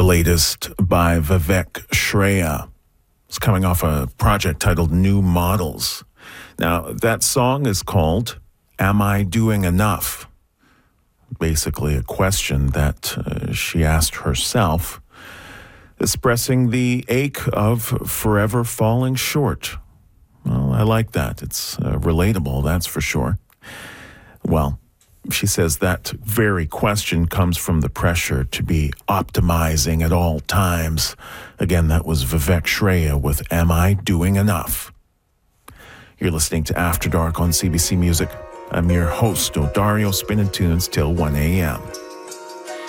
the latest by Vivek Shreya. It's coming off a project titled New Models. Now, that song is called Am I Doing Enough? Basically a question that she asked herself, expressing the ache of forever falling short. Well, I like that. It's relatable, that's for sure. Well, she says that very question comes from the pressure to be optimizing at all times. Again, that was Vivek Shreya with Am I Doing Enough? You're listening to After Dark on CBC Music. I'm your host, Odario, spinning tunes till 1 a.m.